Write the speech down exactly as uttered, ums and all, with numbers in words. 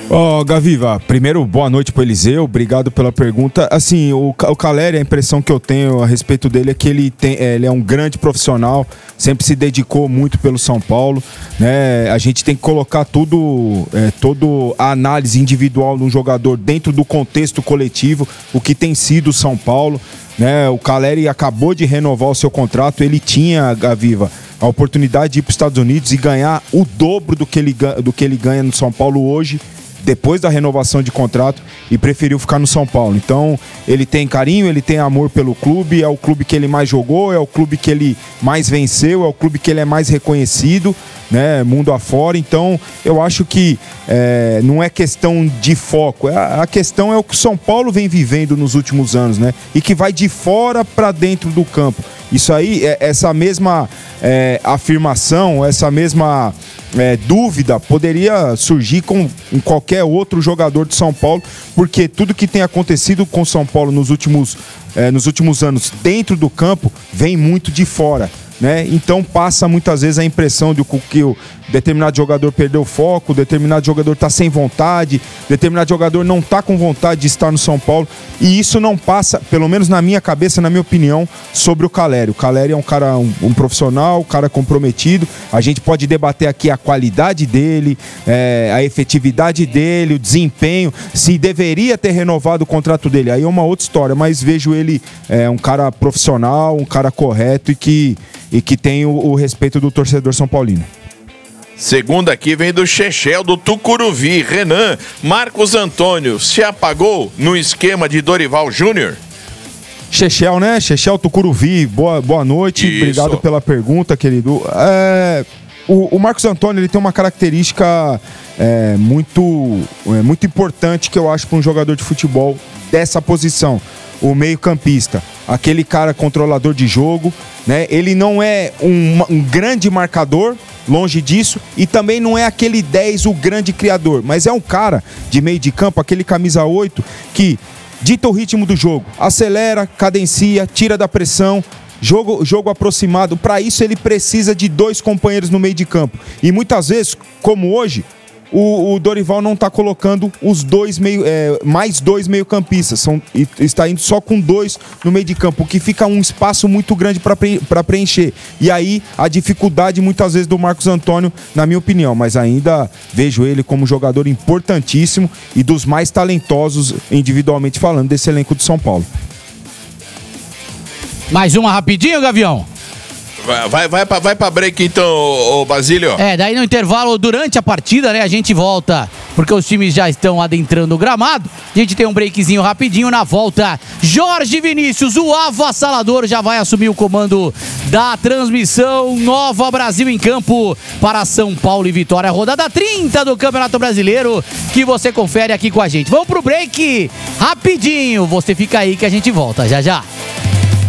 Ó, oh, Gaviva, primeiro, boa noite pro Eliseu, obrigado pela pergunta. Assim, o, o Caleri, a impressão que eu tenho a respeito dele é que ele, tem, é, ele é um grande profissional, sempre se dedicou muito pelo São Paulo, né? A gente tem que colocar tudo, é, toda a análise individual de um jogador dentro do contexto coletivo, o que tem sido o São Paulo, né? O Caleri acabou de renovar o seu contrato, ele tinha, Gaviva, a oportunidade de ir para os Estados Unidos e ganhar o dobro do que ele, do que ele ganha no São Paulo hoje, depois da renovação de contrato, e preferiu ficar no São Paulo. Então, ele tem carinho, ele tem amor pelo clube, é o clube que ele mais jogou, é o clube que ele mais venceu, é o clube que ele é mais reconhecido, né, mundo afora. Então, eu acho que é, não é questão de foco, a questão é o que o São Paulo vem vivendo nos últimos anos, né, e que vai de fora para dentro do campo. Isso aí, essa mesma é, afirmação, essa mesma é, dúvida poderia surgir com em qualquer outro jogador de São Paulo, porque tudo que tem acontecido com São Paulo nos últimos, é, nos últimos anos dentro do campo vem muito de fora, né? Então passa muitas vezes a impressão de que o determinado jogador perdeu o foco, determinado jogador está sem vontade, determinado jogador não está com vontade de estar no São Paulo, e isso não passa, pelo menos na minha cabeça, na minha opinião, sobre o Caleri. O Caleri é um cara, um, um profissional, um cara comprometido. A gente pode debater aqui a qualidade dele, é, a efetividade dele, o desempenho, se deveria ter renovado o contrato dele, aí é uma outra história, mas vejo ele é, um cara profissional, um cara correto e que, e que tem o, o respeito do torcedor são paulino. Segunda aqui vem do Chechel, do Tucuruvi. Renan, Marcos Antônio se apagou no esquema de Dorival Júnior? Chechel, né? Chechel, Tucuruvi, boa, boa noite. Isso. Obrigado pela pergunta, querido. É, o, o Marcos Antônio, ele tem uma característica é, muito, é, muito importante que eu acho para um jogador de futebol dessa posição. O meio-campista, aquele cara controlador de jogo, né? Ele não é um, um grande marcador, longe disso, e também não é aquele dez, o grande criador, mas é um cara de meio de campo, aquele camisa oito, que dita o ritmo do jogo, acelera, cadencia, tira da pressão, jogo, jogo aproximado. Para isso ele precisa de dois companheiros no meio de campo, e muitas vezes, como hoje, O, o Dorival não está colocando os dois meio, é, mais dois meio-campistas, são, está indo só com dois no meio de campo, o que fica um espaço muito grande para pre, para preencher. E aí a dificuldade muitas vezes do Marcos Antônio, na minha opinião, mas ainda vejo ele como jogador importantíssimo e dos mais talentosos individualmente falando desse elenco de São Paulo. Mais uma rapidinho, Gavião. Vai, vai, vai, pra, vai pra break então, ô, ô Basílio. É, daí no intervalo, durante a partida, né, a gente volta, porque os times já estão adentrando o gramado. A gente tem um breakzinho rapidinho. Na volta, Jorge Vinícius, o avassalador, já vai assumir o comando da transmissão. Nova Brasil em campo para São Paulo e Vitória. Rodada trinta do Campeonato Brasileiro, que você confere aqui com a gente. Vamos pro break rapidinho. Você fica aí que a gente volta já já.